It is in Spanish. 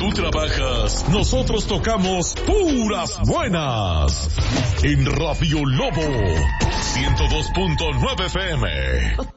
tú trabajas, nosotros tocamos puras buenas. En Radio Lobo 102.9 FM.